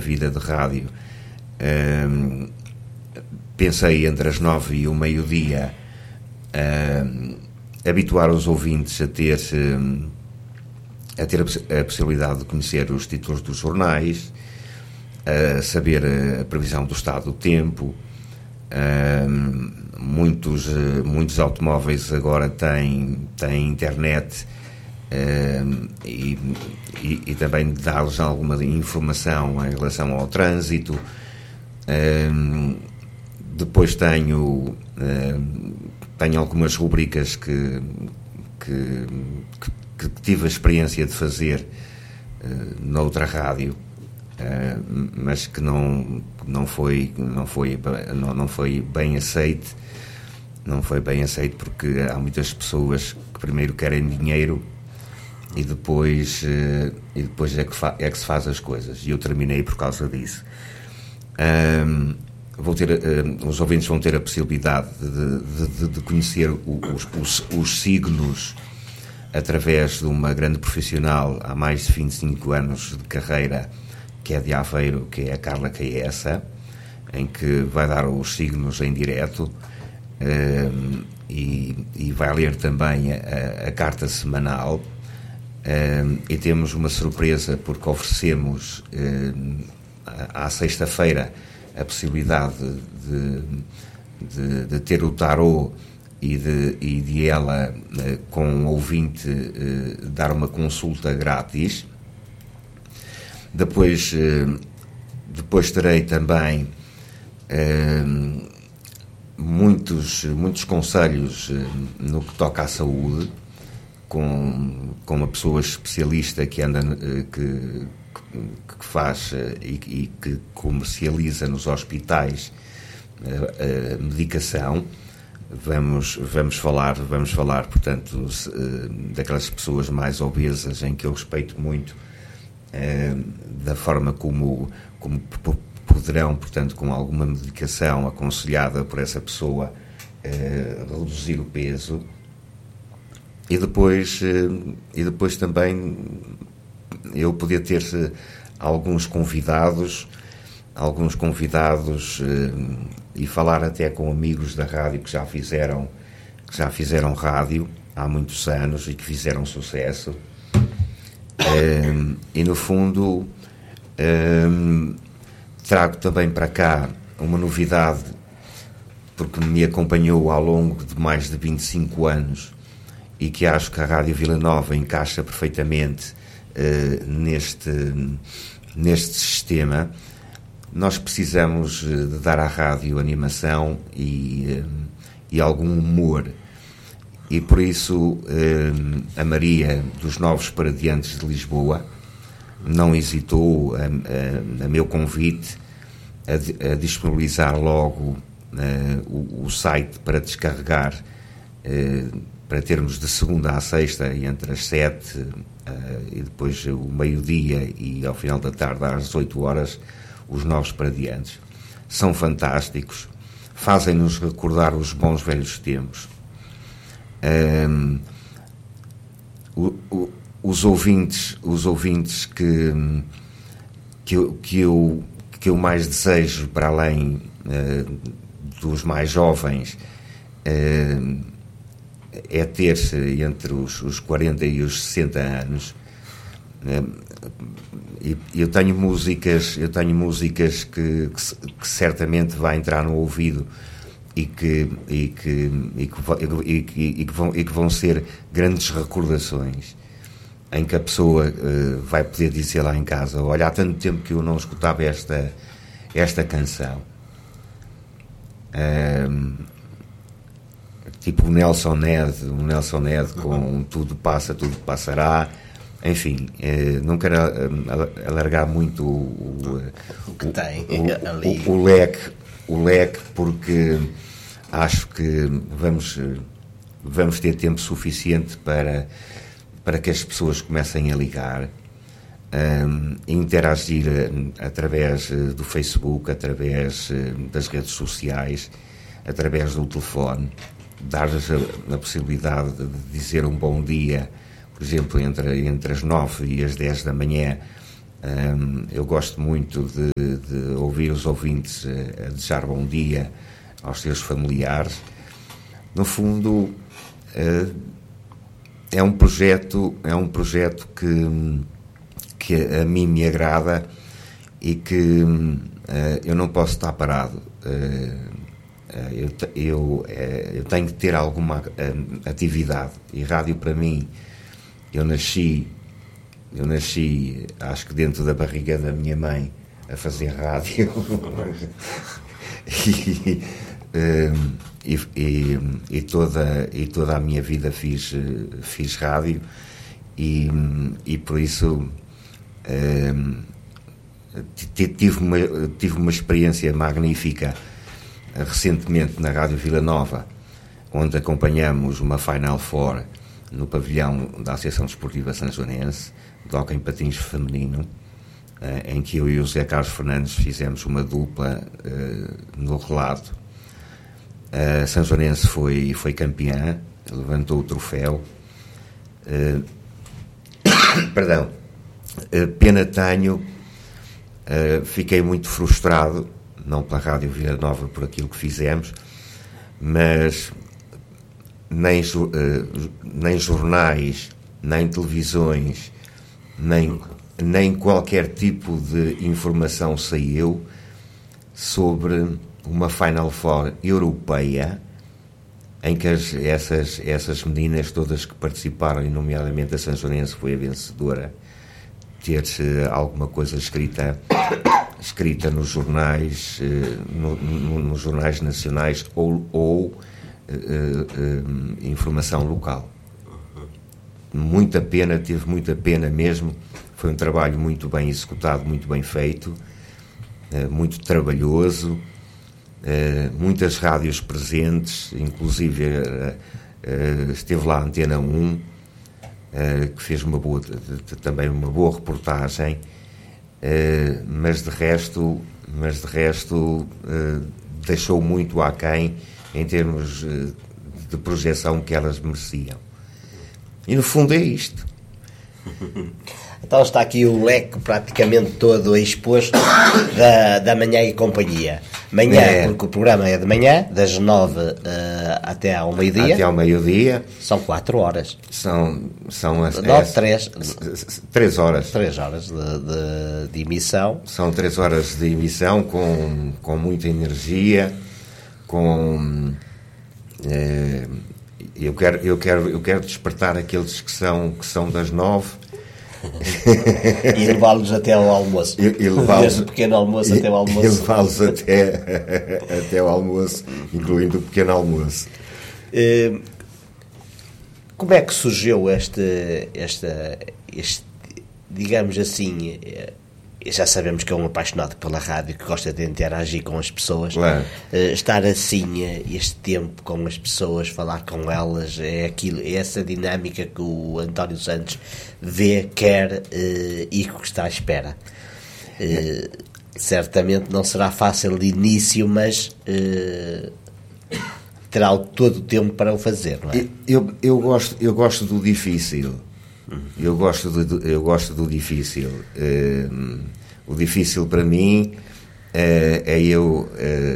vida de rádio, pensei entre as 9 e o meio-dia habituar os ouvintes a ter a possibilidade de conhecer os títulos dos jornais, a saber a previsão do estado do tempo. Muitos automóveis agora têm internet, e também dar-lhes alguma informação em relação ao trânsito. Depois tenho algumas rubricas que tive a experiência de fazer noutra rádio, mas que não foi bem aceite. Não foi bem aceito porque há muitas pessoas que primeiro querem dinheiro e depois é que se faz as coisas. E eu terminei por causa disso. Os ouvintes vão ter a possibilidade de conhecer os signos através de uma grande profissional há mais de 25 anos de carreira, que é de Aveiro, que é a Carla Caessa, em que vai dar os signos em direto, e vai ler também a carta semanal, e temos uma surpresa porque oferecemos à sexta-feira a possibilidade de ter o tarô e de ela, com um ouvinte, dar uma consulta grátis. Depois terei também muitos conselhos no que toca à saúde, com uma pessoa especialista que anda, que faz e que comercializa nos hospitais a medicação. Vamos falar, portanto, daquelas pessoas mais obesas, em que eu respeito muito, da forma como poderão, portanto, com alguma medicação aconselhada por essa pessoa, reduzir o peso. E depois também eu podia ter alguns convidados, e falar até com amigos da rádio que já fizeram rádio há muitos anos e que fizeram sucesso. E no fundo trago também para cá uma novidade, porque me acompanhou ao longo de mais de 25 anos e que acho que a Rádio Vila Nova encaixa perfeitamente neste sistema. Nós precisamos de dar à rádio animação e algum humor. E por isso a Maria dos Novos Paradiantes de Lisboa não hesitou a meu convite a disponibilizar logo o site para descarregar, para termos de segunda à sexta, entre as 7 e depois o meio-dia e ao final da tarde às 18 horas, os Novos Paradiantes. São fantásticos, fazem-nos recordar os bons velhos tempos. Os ouvintes que eu mais desejo, para além dos mais jovens, é ter-se entre os 40 e os 60 anos. Eu tenho músicas que certamente vai entrar no ouvido e que vão ser grandes recordações, em que a pessoa vai poder dizer lá em casa: olha, há tanto tempo que eu não escutava esta canção. Tipo o Nelson Ned com Tudo Passa, Tudo Passará. Enfim, não quero alargar muito o leque, porque acho que vamos ter tempo suficiente para que as pessoas comecem a ligar, interagir através do Facebook, através das redes sociais, através do telefone, dar-lhes a possibilidade de dizer um bom dia, por exemplo, entre as 9 e as 10 da manhã, Eu gosto muito de ouvir os ouvintes a desejar bom dia aos seus familiares. No fundo, é um projeto que a mim me agrada e que eu não posso estar parado. Eu tenho que ter alguma atividade, e rádio para mim, eu nasci acho que dentro da barriga da minha mãe a fazer rádio e toda a minha vida fiz rádio e por isso tive uma experiência magnífica recentemente na Rádio Vila Nova, onde acompanhamos uma Final Four no pavilhão da Associação Desportiva Sanjonense de hóquei em patins feminino, em que eu e o José Carlos Fernandes fizemos uma dupla no relato. A Sanjonense foi campeã, levantou o troféu. Perdão, pena tenho, fiquei muito frustrado, não pela Rádio Vila Nova por aquilo que fizemos, mas nem jornais, nem televisões, nem qualquer tipo de informação saiu sobre uma Final Four europeia em que essas meninas todas que participaram, e nomeadamente a Sanjonense foi a vencedora, ter-se alguma coisa escrita nos jornais, nos jornais nacionais ou informação local. Muita pena, teve muita pena mesmo. Foi um trabalho muito bem executado, muito bem feito, muito trabalhoso, muitas rádios presentes, inclusive esteve lá a Antena 1, que fez também uma boa reportagem, mas de resto deixou muito aquém em termos de projeção que elas mereciam. E no fundo é isto. Então está aqui o leque praticamente todo exposto da Manhã e Companhia. Manhã, porque o programa é de manhã, das 9 até ao meio-dia. Até ao meio-dia. São 4 horas. São 3 horas. 3 horas de emissão. São 3 horas de emissão com muita energia, eu quero despertar aqueles que são das 9 e levá-los até ao almoço. Desde o pequeno almoço até ao almoço. E levá-los até ao almoço, incluindo o pequeno almoço. Como é que surgiu este digamos assim, já sabemos que é um apaixonado pela rádio, que gosta de interagir com as pessoas, claro. Estar assim este tempo com as pessoas, falar com elas, é essa dinâmica que o António Santos vê, quer e que está à espera. Certamente não será fácil de início, mas terá todo o tempo para o fazer, não é? Eu gosto do difícil. Eu gosto do difícil. O difícil para mim é eu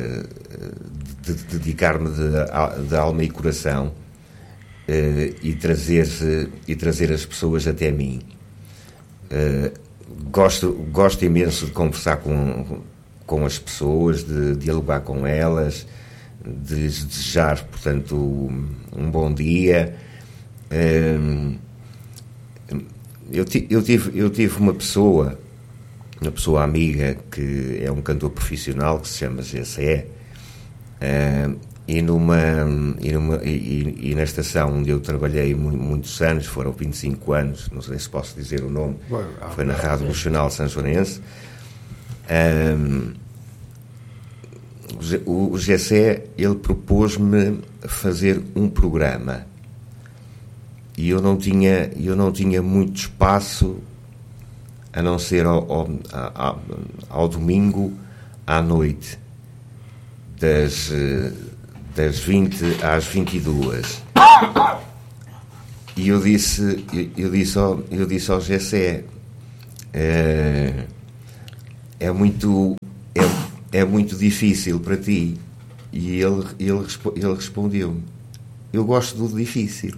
dedicar-me de alma e coração e trazer as pessoas até mim. Gosto imenso de conversar com as pessoas, de dialogar com elas, de lhes desejar, portanto, um bom dia. Eu tive uma pessoa amiga que é um cantor profissional que se chama GCE, e na estação onde eu trabalhei muitos anos, foram 25 anos, não sei se posso dizer o nome, foi na Rádio Regional Sanjonense. O GCE, ele propôs-me fazer um programa e eu não tinha muito espaço a não ser ao domingo à noite, das 20 às 22. E eu disse ao GCE, é muito difícil para ti. E ele respondeu-me: eu gosto do difícil.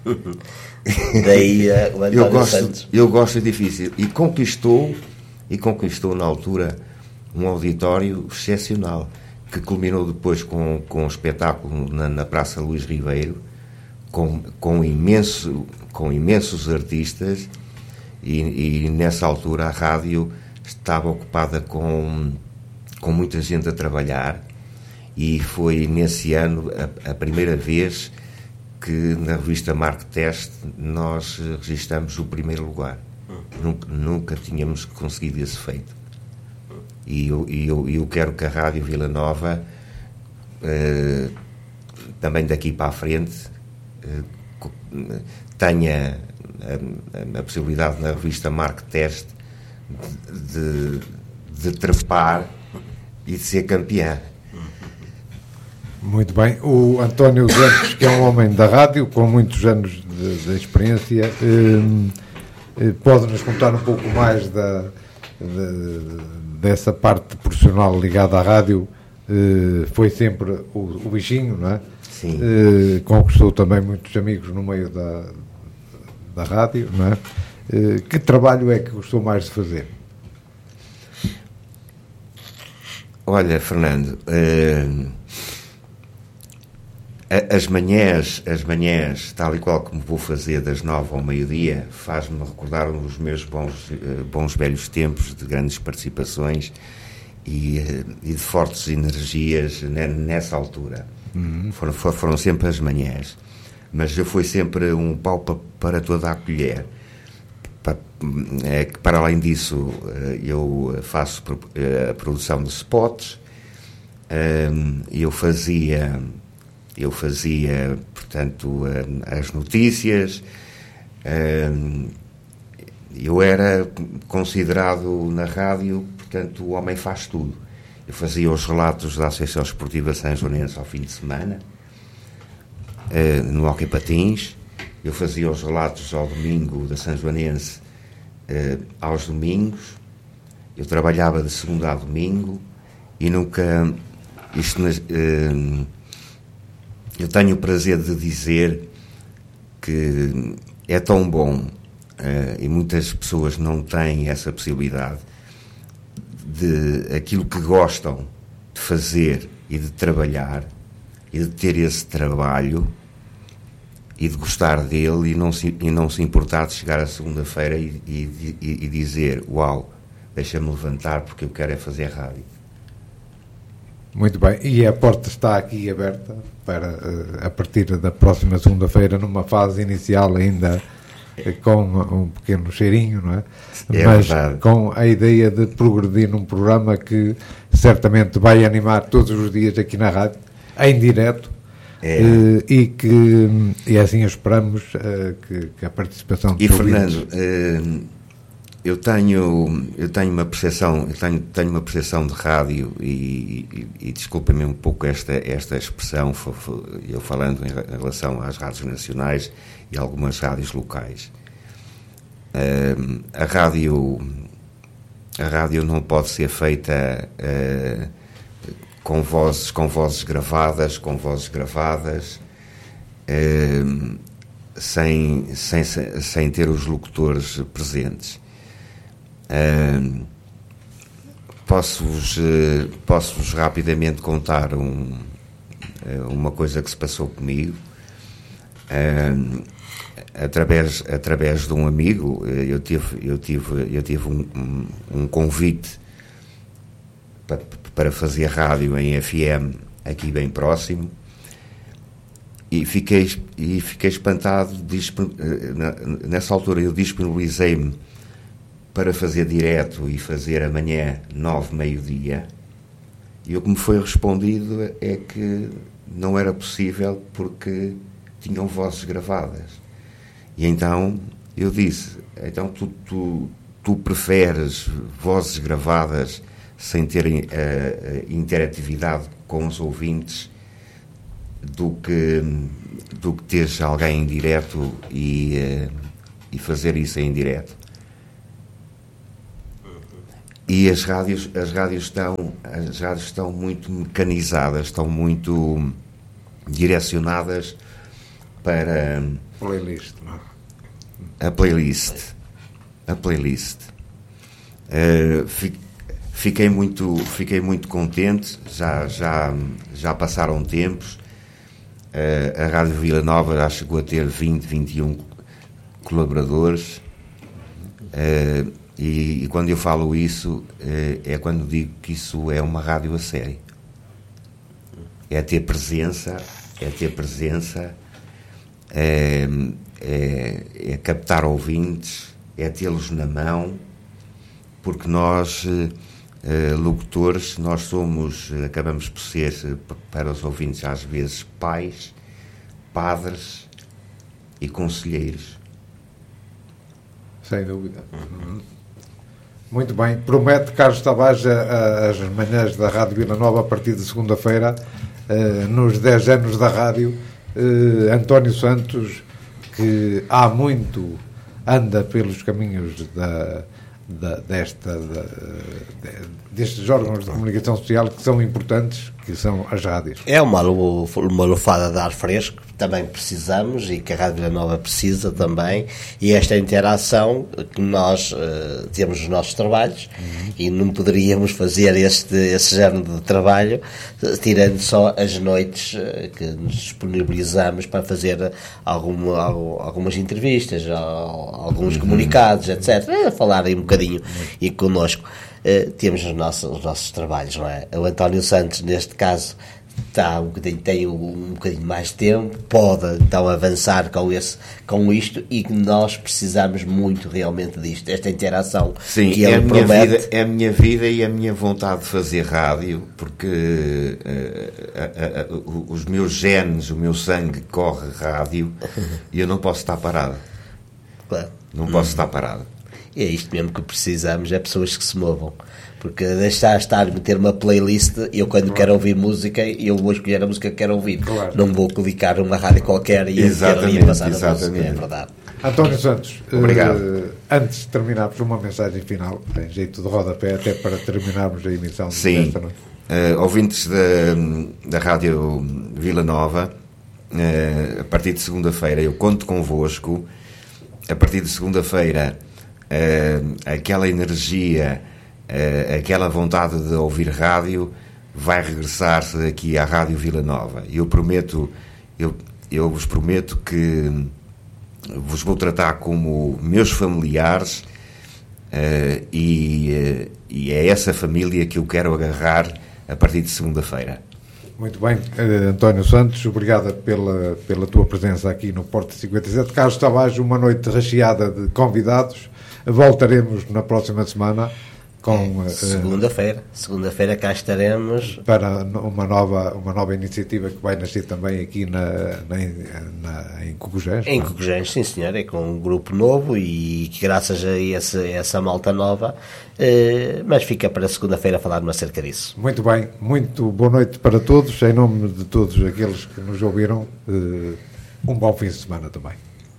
Daí o António Santos. Eu gosto do difícil. E conquistou na altura um auditório excepcional, que culminou depois com um espetáculo na Praça Luís Ribeiro, com imensos artistas, e nessa altura a rádio estava ocupada com muita gente a trabalhar, e foi nesse ano a primeira vez que na revista Mark Test nós registramos o primeiro lugar. Nunca tínhamos conseguido esse feito. E eu quero que a Rádio Vila Nova, também daqui para a frente, tenha a possibilidade na revista Mark Test de trepar e de ser campeã. Muito bem. O António Santos, que é um homem da rádio com muitos anos de experiência, pode-nos contar um pouco mais dessa parte profissional ligada à rádio. Foi sempre o bichinho, não é? Sim. Conquistou também muitos amigos no meio da rádio, não é? Que trabalho é que gostou mais de fazer? Olha, Fernando, as manhãs, tal e qual como vou fazer das 9 ao meio-dia, faz-me recordar os meus bons velhos tempos de grandes participações e de fortes energias nessa altura. Foram sempre as manhãs, mas eu fui sempre um pau para toda a colher. Para além disso, eu faço a produção de spots. Eu fazia, portanto, as notícias. Eu era considerado na rádio, portanto, o homem faz tudo. Eu fazia os relatos da Associação Esportiva Sanjoanense ao fim de semana, no Hóquei Patins. Eu fazia os relatos ao domingo da Sanjoanense, aos domingos. Eu trabalhava de segunda a domingo e nunca... eu tenho o prazer de dizer que é tão bom, e muitas pessoas não têm essa possibilidade, de aquilo que gostam de fazer e de trabalhar, e de ter esse trabalho e de gostar dele, e não se importar de chegar à segunda-feira e dizer: uau, deixa-me levantar porque eu quero é fazer rádio. Muito bem, e a porta está aqui aberta para, a partir da próxima segunda-feira, numa fase inicial ainda com um pequeno cheirinho, não é? Mas verdade, com a ideia de progredir num programa que certamente vai animar todos os dias aqui na rádio, em direto, e assim esperamos que a participação de Fernando, eu tenho uma percepção de rádio, e desculpa-me um pouco esta expressão, eu falando em relação às rádios nacionais e algumas rádios locais. A rádio não pode ser feita com vozes gravadas, sem ter os locutores presentes. Posso-vos rapidamente contar uma coisa que se passou comigo. Através de um amigo, eu tive um convite para fazer rádio em FM aqui bem próximo, e fiquei espantado. Nessa altura eu disponibilizei-me para fazer direto e fazer amanhã 9, meio-dia, e o que me foi respondido é que não era possível porque tinham vozes gravadas. E então eu disse: então tu preferes vozes gravadas sem terem interatividade com os ouvintes do que teres alguém em direto e fazer isso em direto? E as rádios estão muito mecanizadas, estão muito direcionadas para Playlist, não é? a playlist. Fiquei muito contente. Já passaram tempos. A Rádio Vila Nova já chegou a ter 21 colaboradores. E quando eu falo isso, é quando digo que isso é uma rádio a sério. É ter presença, é captar ouvintes, é tê-los na mão, porque nós, locutores, acabamos por ser, para os ouvintes, às vezes, pais, padres e conselheiros. Sem dúvida. Muito bem. Promete, Carlos Tavares, as manhãs da Rádio Vila Nova a partir de segunda-feira, nos 10 anos da rádio. António Santos, que há muito anda pelos caminhos destes órgãos de comunicação social que são importantes, que são as rádios. É uma lufada de ar fresco, também precisamos, e que a Rádio Vila Nova precisa também, e esta interação que nós temos nos nossos trabalhos, e não poderíamos fazer esse género de trabalho tirando só as noites que nos disponibilizamos para fazer algumas entrevistas, alguns comunicados, etc. Falarem um bocadinho e connosco. Temos os nossos trabalhos, não é? O António Santos, neste caso, tem um bocadinho mais de tempo, pode então avançar com isto, e que nós precisamos muito realmente disto, esta interação. Sim, que ele promete. É a minha vida e a minha vontade de fazer rádio, porque os meus genes, o meu sangue corre rádio e eu não posso estar parado. Claro. Não posso estar parado. E é isto mesmo que precisamos, é pessoas que se movam. Porque meter uma playlist, eu quando quero ouvir música, eu vou escolher a música que quero ouvir. Claro. Não vou clicar numa rádio qualquer e quero ali passar a música, é verdade. António Santos, obrigado. Antes de terminarmos, uma mensagem final, em jeito de rodapé, até para terminarmos a emissão desta noite. Ouvintes da Rádio Vila Nova, a partir de segunda-feira eu conto convosco. A partir de segunda-feira, aquela energia, aquela vontade de ouvir rádio vai regressar aqui à Rádio Vila Nova. Eu vos prometo que vos vou tratar como meus familiares, e é essa família que eu quero agarrar a partir de segunda-feira. Muito bem, António Santos, obrigado pela tua presença aqui no Porta 57. Carlos Tavares, uma noite recheada de convidados. Voltaremos na próxima semana com segunda-feira cá estaremos para uma nova iniciativa que vai nascer também aqui em Cocujés. Em Cocujés, sim senhor, é com um grupo novo, e que graças a essa malta nova, mas fica para segunda-feira falarmos acerca disso. Muito bem, muito boa noite para todos, em nome de todos aqueles que nos ouviram, um bom fim de semana também.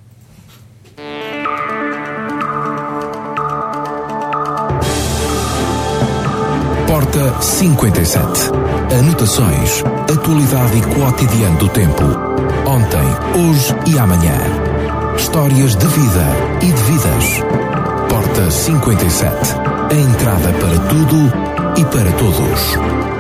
Porta 57. Anotações, atualidade e cotidiano do tempo. Ontem, hoje e amanhã. Histórias de vida e de vidas. Porta 57. A entrada para tudo e para todos.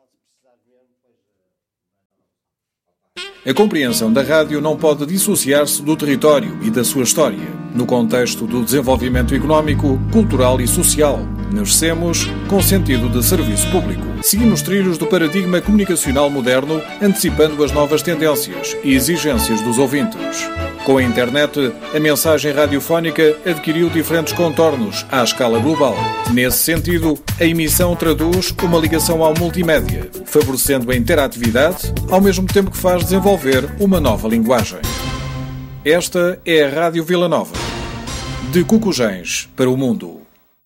A compreensão da rádio não pode dissociar-se do território e da sua história. No contexto do desenvolvimento económico, cultural e social, nascemos com sentido de serviço público. Seguimos trilhos do paradigma comunicacional moderno, antecipando as novas tendências e exigências dos ouvintes. Com a internet, a mensagem radiofónica adquiriu diferentes contornos à escala global. Nesse sentido, a emissão traduz uma ligação ao multimédia, favorecendo a interatividade, ao mesmo tempo que faz desenvolver uma nova linguagem. Esta é a Rádio Vila Nova. De Cucujens para o mundo.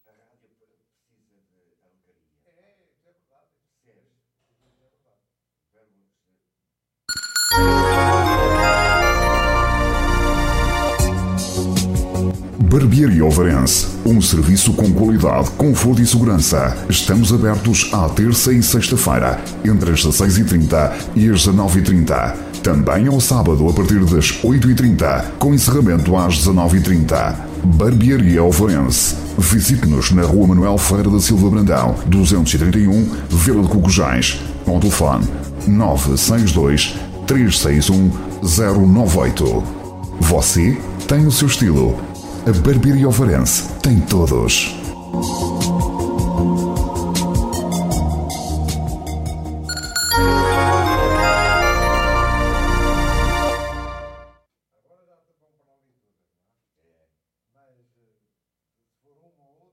Barbearia Ovarense, um serviço com qualidade, conforto e segurança. Estamos abertos à terça e sexta-feira, entre as 16h30 e as 19h30. Também ao sábado, a partir das 8h30, com encerramento às 19h30. Barbearia Ovarense. Visite-nos na Rua Manuel Ferreira da Silva Brandão, 231, Vila de Cucujens. Com telefone 962 361 098. Você tem o seu estilo. A Barbearia Ovarense tem todos.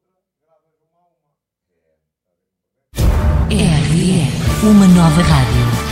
RE, uma nova rádio.